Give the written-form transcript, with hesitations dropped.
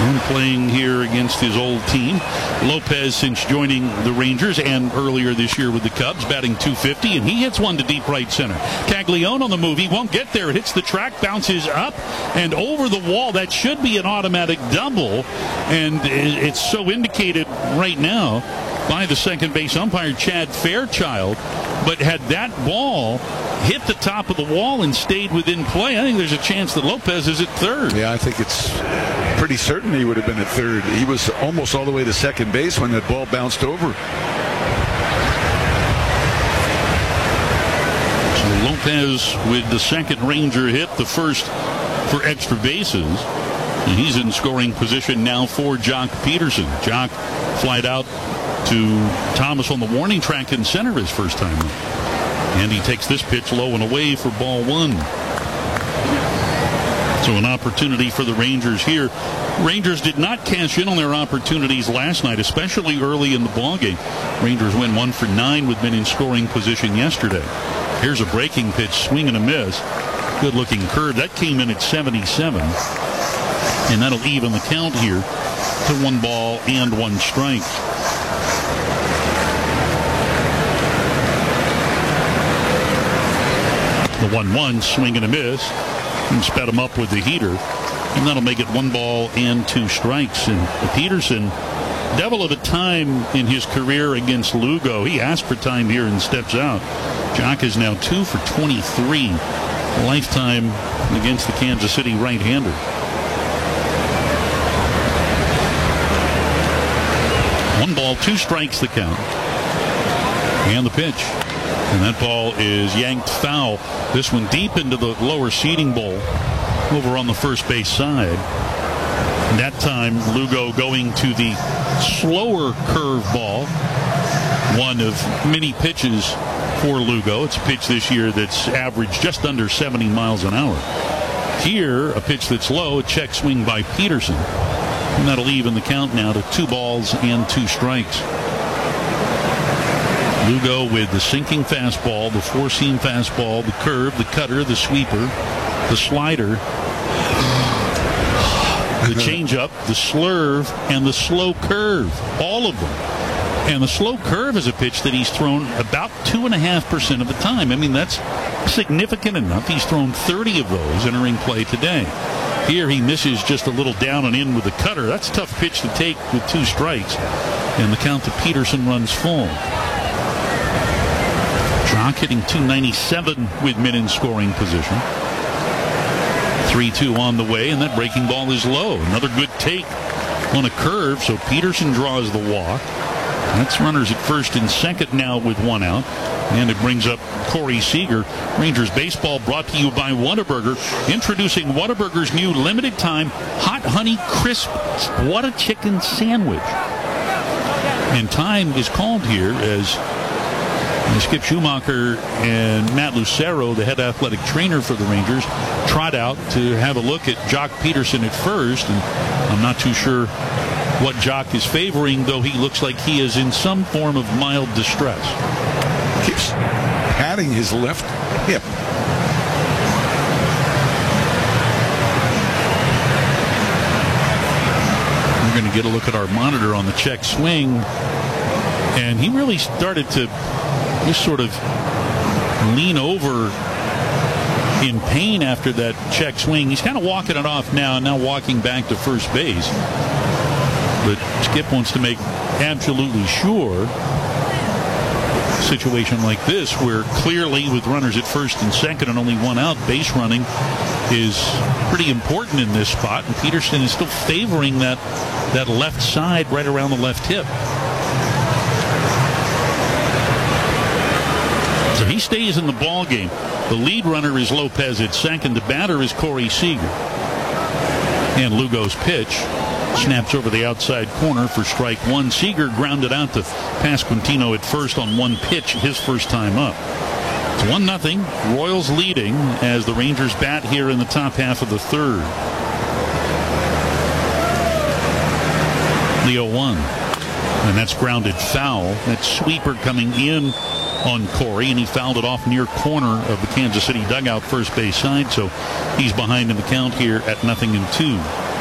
And playing here against his old team. Lopez, since joining the Rangers and earlier this year with the Cubs, batting .250, and he hits one to deep right center. Caglione on the move. He won't get there. It hits the track, bounces up and over the wall. That should be an automatic double, and it's so indicated right now by the second base umpire, Chad Fairchild. But had that ball hit the top of the wall and stayed within play, I think there's a chance that Lopez is at third. Yeah, I think it's pretty certain he would have been at third. He was almost all the way to second base when that ball bounced over. So Lopez with the second Ranger hit, the first for extra bases. And he's in scoring position now for Jock Peterson. Jock flied out to Thomas on the warning track in center his first time. And he takes this pitch low and away for ball one. So an opportunity for the Rangers here. Rangers did not cash in on their opportunities last night, especially early in the ballgame. Rangers win 1 for 9 with men in scoring position yesterday. Here's a breaking pitch, swing and a miss. Good looking curve. That came in at 77. And that'll even the count here to 1 ball and 1 strike. The 1-1, swing and a miss. And sped him up with the heater. And that'll make it 1 ball and 2 strikes. And Peterson, devil of a time in his career against Lugo. He asked for time here and steps out. Jock is now 2 for 23 lifetime against the Kansas City right-hander. One ball, 2 strikes the count. And the pitch. And that ball is yanked foul. This one deep into the lower seating bowl over on the first base side. And that time Lugo going to the slower curve ball. One of many pitches for Lugo. It's a pitch this year that's averaged just under 70 miles an hour. Here, a pitch that's low, a check swing by Peterson. And that'll even the count now to 2 balls and 2 strikes. Lugo with the sinking fastball, the 4-seam fastball, the curve, the cutter, the sweeper, the slider, the changeup, the slurve, and the slow curve. All of them. And the slow curve is a pitch that he's thrown about 2.5% of the time. I mean, that's significant enough. He's thrown 30 of those entering play today. Here he misses just a little down and in with the cutter. That's a tough pitch to take with 2 strikes. And the count to Peterson runs full. Jock hitting .297 with men in scoring position. 3-2 on the way, and that breaking ball is low. Another good take on a curve, so Peterson draws the walk. That's runners at first and second now with 1 out. And it brings up Corey Seager. Rangers baseball brought to you by Whataburger. Introducing Whataburger's new limited time Hot Honey Crisp What a Chicken Sandwich. And time is called here as Skip Schumacher and Matt Lucero, the head athletic trainer for the Rangers, trot out to have a look at Jock Peterson at first. And I'm not too sure what Jock is favoring, though he looks like he is in some form of mild distress. Keeps patting his left hip. We're going to get a look at our monitor on the check swing. And he really started to just sort of lean over in pain after that check swing. He's kind of walking it off now walking back to first base. But Skip wants to make absolutely sure a situation like this, where clearly with runners at first and second and only 1 out, base running is pretty important in this spot. And Peterson is still favoring that left side right around the left hip. So he stays in the ball game. The lead runner is Lopez at second. The batter is Corey Seager. And Lugo's pitch snaps over the outside corner for strike 1. Seager grounded out to Pasquantino at first on 1 pitch, his first time up. It's 1-0. Royals leading as the Rangers bat here in the top half of the third. The 0-1. And that's grounded foul. That sweeper coming in on Corey, and he fouled it off near corner of the Kansas City dugout first base side, so he's behind in the count here at 0-2.